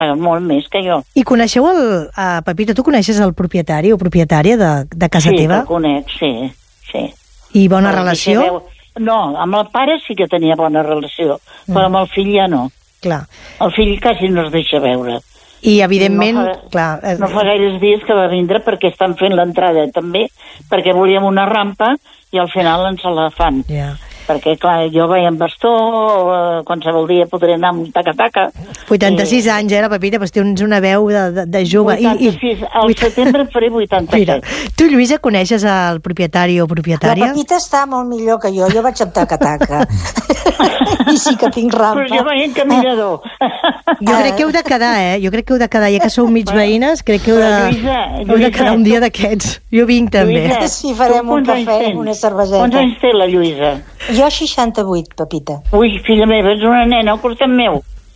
molt més que jo. I coneixeu Pepita, tu coneixes el propietari o propietària de casa teva? Sí, el conec, sí. I bona relació? No, amb el pare sí que tenia bona relació, però amb el fill ja no. Clar. El fill quasi no es deixa veure. I, evidentment, no fa gaires dies que va vindre perquè estan fent l'entrada també, perquè volíem una rampa i al final ens la fan. Perquè, clar, jo vaig amb bastó, qualsevol dia podré anar amb taca-taca. 86 anys, la Pepita, però tens una veu de jove. 86, al setembre faré 87. Mira, tu, Lluïsa, coneixes el propietari o propietària? La Pepita està molt millor que jo vaig amb taca-taca. I sí que tinc rampa. Però jo vaig en caminador. Jo crec que heu de quedar, ja que sou mig veïnes, crec que heu de quedar un dia d'aquests. Jo vinc també. Sí, farem un cafè, una cerveseta. Quants anys té la Lluïsa? Jo 68, Pepita. Ui, filla meva, ets una nena, al costat meu.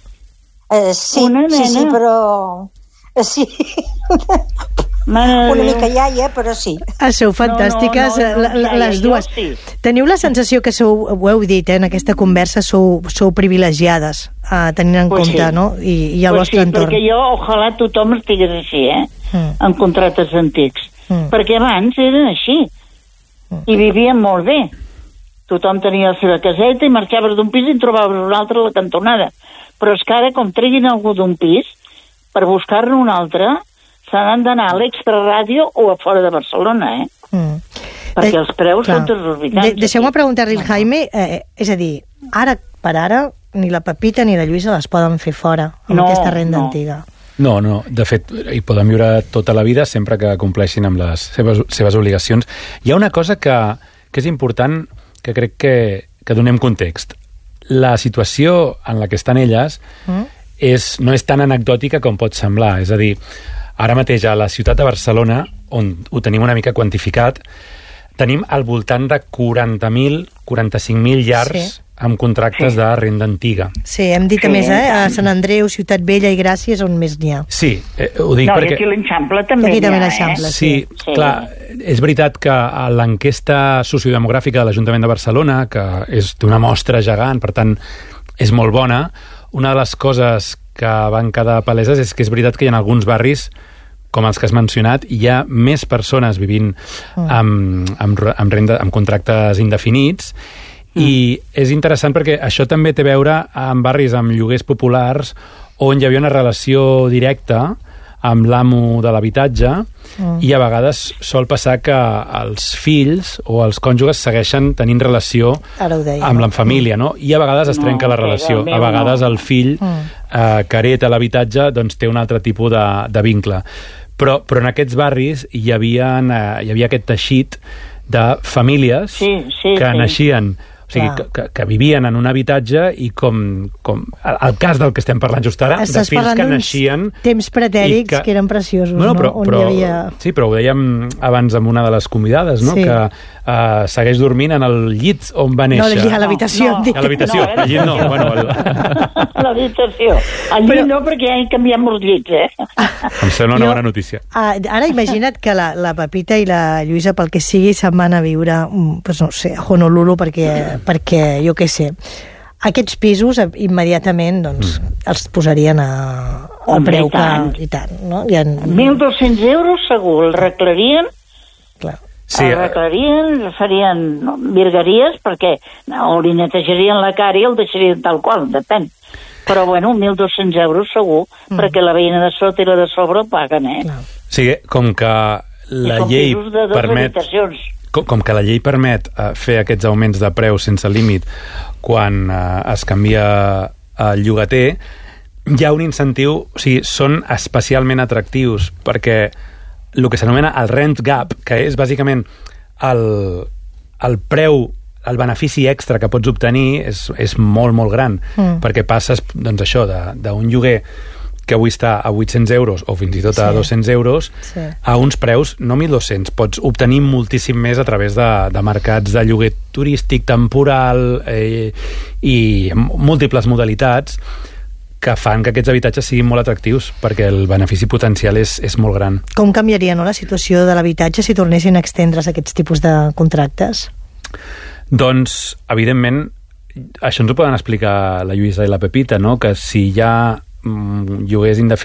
Sí, però... Sí. Una mica iaia, però sí. Sou fantàstiques, les dues. Sí. Teniu la sensació que sou, ho heu dit, en aquesta conversa, sou privilegiades, tenint en compte, no? I el vostre entorn. Perquè jo, ojalà tothom estigués així, en contractes antics. Perquè abans eren així. I vivien molt bé. Tothom tenia la seva caseta i marxaves d'un pis i en trobaves un altre a la cantonada. Però és que ara, com treguin algú d'un pis, per buscar-ne un altre, se n'han d'anar a l'extraràdio o a fora de Barcelona, perquè els preus són desorbitants. Deixeu-me preguntar-li al Jaime, és a dir, ara per ara, ni la Pepita ni la Lluïsa les poden fer fora amb aquesta renda antiga. No, de fet, hi poden viure tota la vida sempre que compleixin amb les seves obligacions. Hi ha una cosa que és important, que crec que donem context. La situació en la que estan elles no és tan anecdòtica com pot semblar. És a dir, ara mateix a la ciutat de Barcelona, on ho tenim una mica quantificat, tenim al voltant de 40.000, 45.000 llars amb contractes de renda antiga. Sí, hem dit a més, a Sant Andreu, Ciutat Vella i Gràcia és on més n'hi ha. Sí, ho dic perquè... No, aquí l'Eixample també n'hi ha, Sí, clar, és veritat que a l'enquesta sociodemogràfica de l'Ajuntament de Barcelona, que és d'una mostra gegant, per tant, és molt bona, una de les coses que van quedar paleses és que és veritat que hi ha alguns barris, com els que has mencionat, hi ha més persones vivint amb contractes indefinits, i és interessant perquè això també té a veure amb barris amb lloguers populars on hi havia una relació directa amb l'amo de l'habitatge i a vegades sol passar que els fills o els cònjuges segueixen tenint relació amb la família, no? I a vegades es trenca la relació. A vegades el fill que hereta l'habitatge doncs té un altre tipus de vincle. Però en aquests barris hi havia aquest teixit de famílies que naixien, o sigui, que vivien en un habitatge i com el cas del que estem parlant just ara, de fills que naixien... temps pretèrits que eren preciosos, no? On hi havia... Sí, però ho dèiem abans amb una de les convidades, no? Que segueix dormint en el llit on va néixer. No, a l'habitació. A l'habitació, al llit no. L'habitació. Al llit no, perquè ja hi canviem molts llits, Em sembla una bona notícia. Ara imagina't que la Pepita i la Lluïsa, pel que sigui, se'n van a viure, no sé, a Honolulu, perquè jo què sé, aquests pisos immediatament els posarien a preu i tant, no? 1.200 euros segur, el arreglarien, farien virgueries perquè o li netejarien la cara i el deixarien tal qual, depèn. Però bueno, 1.200 euros segur, perquè la veïna de sota i la de sobre ho paguen, Sí, com que la llei permet... Com que la llei permet fer aquests augments de preu sense límit quan es canvia el llogater, hi ha un incentiu, o sigui, són especialment atractius perquè el que s'anomena el rent gap, que és bàsicament el preu, el benefici extra que pots obtenir és molt, molt gran, perquè passes, doncs això, d'un lloguer que avui està a 800 euros o fins i tot a 200 euros, a uns preus, no 1.200, pots obtenir moltíssim més a través de mercats de lloguer turístic, temporal i múltiples modalitats que fan que aquests habitatges siguin molt atractius perquè el benefici potencial és molt gran. Com canviaria la situació de l'habitatge si tornessin a extendre's aquests tipus de contractes? Doncs, evidentment, això ens ho poden explicar la Lluïsa i la Pepita, no? Que si hi ha lloguers indefinits